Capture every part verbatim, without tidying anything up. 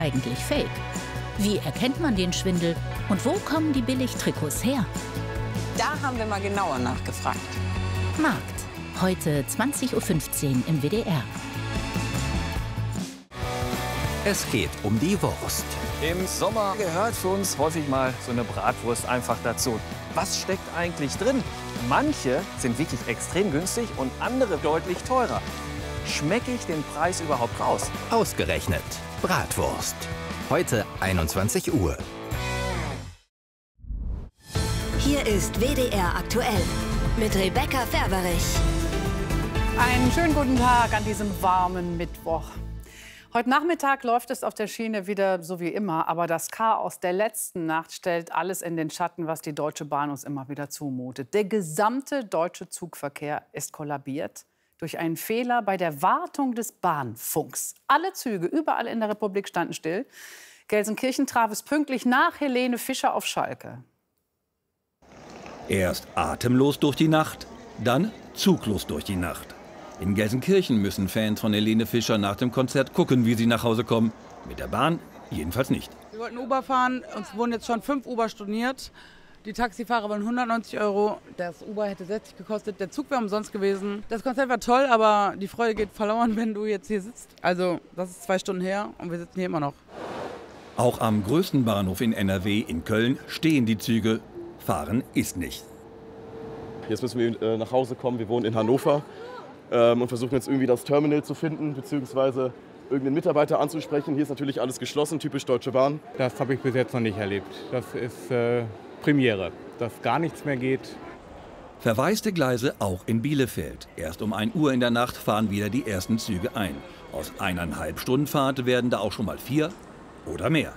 eigentlich fake? Wie erkennt man den Schwindel und wo kommen die Billigtrikots her? Da haben wir mal genauer nachgefragt. Markt, heute zwanzig Uhr fünfzehn im W D R. Es geht um die Wurst. Im Sommer gehört für uns häufig mal so eine Bratwurst einfach dazu. Was steckt eigentlich drin? Manche sind wirklich extrem günstig und andere deutlich teurer. Schmecke ich den Preis überhaupt raus? Ausgerechnet Bratwurst. Heute einundzwanzig Uhr. Hier ist W D R aktuell mit Rebecca Ferberich. Einen schönen guten Tag an diesem warmen Mittwoch. Heute Nachmittag läuft es auf der Schiene wieder so wie immer, aber das Chaos der letzten Nacht stellt alles in den Schatten, was die Deutsche Bahn uns immer wieder zumutet. Der gesamte deutsche Zugverkehr ist kollabiert durch einen Fehler bei der Wartung des Bahnfunks. Alle Züge überall in der Republik standen still. Gelsenkirchen traf es pünktlich nach Helene Fischer auf Schalke. Erst atemlos durch die Nacht, dann zuglos durch die Nacht. In Gelsenkirchen müssen Fans von Helene Fischer nach dem Konzert gucken, wie sie nach Hause kommen. Mit der Bahn jedenfalls nicht. Wir wollten Uber fahren, uns wurden jetzt schon fünf Uber storniert. Die Taxifahrer wollen hundertneunzig Euro, das Uber hätte sechzig gekostet, der Zug wäre umsonst gewesen. Das Konzert war toll, aber die Freude geht verloren, wenn du jetzt hier sitzt. Also das ist zwei Stunden her und wir sitzen hier immer noch. Auch am größten Bahnhof in N R W, in Köln, stehen die Züge. Fahren ist nicht. Jetzt müssen wir äh, nach Hause kommen, wir wohnen in Hannover. Und versuchen jetzt irgendwie das Terminal zu finden, beziehungsweise irgendeinen Mitarbeiter anzusprechen. Hier ist natürlich alles geschlossen, typisch Deutsche Bahn. Das habe ich bis jetzt noch nicht erlebt. Das ist äh, Premiere, dass gar nichts mehr geht. Verwaiste Gleise auch in Bielefeld. Erst um ein Uhr in der Nacht fahren wieder die ersten Züge ein. Aus eineinhalb Stunden Fahrt werden da auch schon mal vier oder mehr.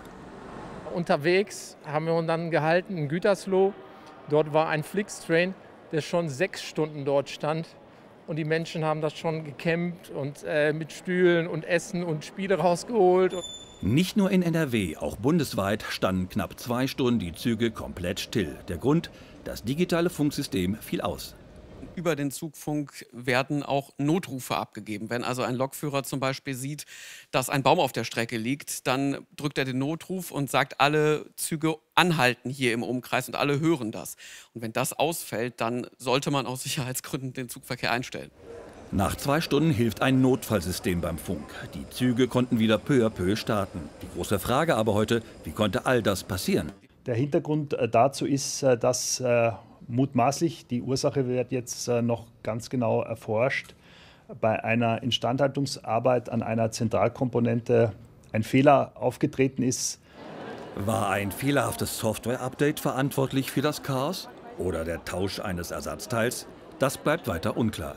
Unterwegs haben wir uns dann gehalten in Gütersloh. Dort war ein Flixtrain, der schon sechs Stunden dort stand. Und die Menschen haben das schon gecampt und äh, mit Stühlen und Essen und Spiele rausgeholt. Nicht nur in N R W, auch bundesweit standen knapp zwei Stunden die Züge komplett still. Der Grund, das digitale Funksystem fiel aus. Über den Zugfunk werden auch Notrufe abgegeben. Wenn also ein Lokführer zum Beispiel sieht, dass ein Baum auf der Strecke liegt, dann drückt er den Notruf und sagt, alle Züge anhalten hier im Umkreis und alle hören das. Und wenn das ausfällt, dann sollte man aus Sicherheitsgründen den Zugverkehr einstellen. Nach zwei Stunden hilft ein Notfallsystem beim Funk. Die Züge konnten wieder peu à peu starten. Die große Frage aber heute, wie konnte all das passieren? Der Hintergrund dazu ist, dass äh, mutmaßlich, die Ursache wird jetzt äh, noch ganz genau erforscht, bei einer Instandhaltungsarbeit an einer Zentralkomponente ein Fehler aufgetreten ist. War ein fehlerhaftes Software-Update verantwortlich für das Chaos? Oder der Tausch eines Ersatzteils? Das bleibt weiter unklar.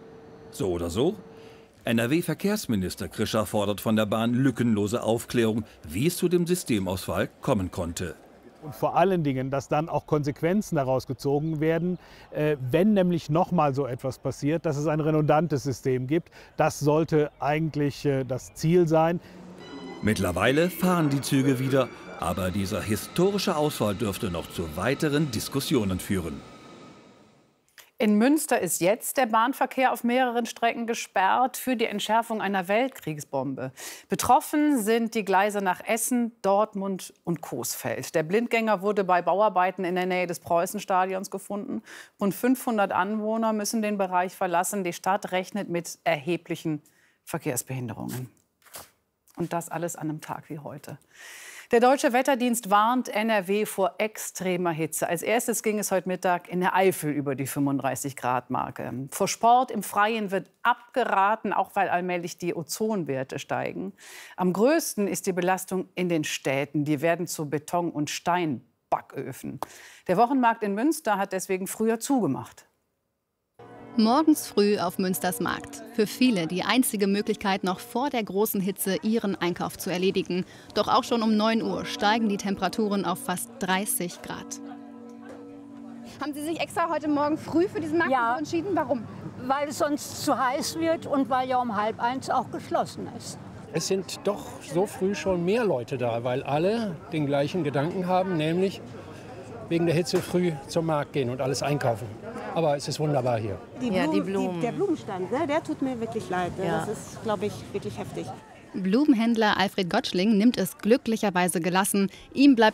So oder so, N R W-Verkehrsminister Krischer fordert von der Bahn lückenlose Aufklärung, wie es zu dem Systemausfall kommen konnte. Und vor allen Dingen, dass dann auch Konsequenzen daraus gezogen werden, äh, wenn nämlich noch mal so etwas passiert, dass es ein redundantes System gibt. Das sollte eigentlich äh, das Ziel sein. Mittlerweile fahren die Züge wieder, aber dieser historische Ausfall dürfte noch zu weiteren Diskussionen führen. In Münster ist jetzt der Bahnverkehr auf mehreren Strecken gesperrt für die Entschärfung einer Weltkriegsbombe. Betroffen sind die Gleise nach Essen, Dortmund und Coesfeld. Der Blindgänger wurde bei Bauarbeiten in der Nähe des Preußenstadions gefunden. Rund fünfhundert Anwohner müssen den Bereich verlassen. Die Stadt rechnet mit erheblichen Verkehrsbehinderungen. Und das alles an einem Tag wie heute. Der Deutsche Wetterdienst warnt N R W vor extremer Hitze. Als erstes ging es heute Mittag in der Eifel über die fünfunddreißig Grad Marke. Vor Sport im Freien wird abgeraten, auch weil allmählich die Ozonwerte steigen. Am größten ist die Belastung in den Städten. Die werden zu Beton- und Steinbacköfen. Der Wochenmarkt in Münster hat deswegen früher zugemacht. Morgens früh auf Münsters Markt. Für viele die einzige Möglichkeit, noch vor der großen Hitze ihren Einkauf zu erledigen. Doch auch schon um neun Uhr steigen die Temperaturen auf fast dreißig Grad. Haben Sie sich extra heute Morgen früh für diesen Markt ja. entschieden? Warum? Weil es sonst zu heiß wird und weil ja um halb eins auch geschlossen ist. Es sind doch so früh schon mehr Leute da, weil alle den gleichen Gedanken haben, nämlich wegen der Hitze früh zum Markt gehen und alles einkaufen. Aber es ist wunderbar hier. Die Blumen, ja, die Blumen. Die, der Blumenstand, ne, der tut mir wirklich leid. Ja. Das ist, glaube ich, wirklich heftig. Blumenhändler Alfred Gottschling nimmt es glücklicherweise gelassen. Ihm bleibt